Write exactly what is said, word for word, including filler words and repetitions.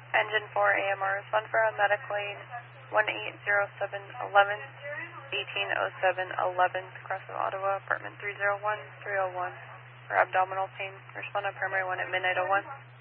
Engine four A M R, respond for a medic lane one eight zero seven eleven, eighteen oh seven eleven, across of Ottawa, apartment three oh one, three oh one, for abdominal pain. Respond on primary one at midnight oh one.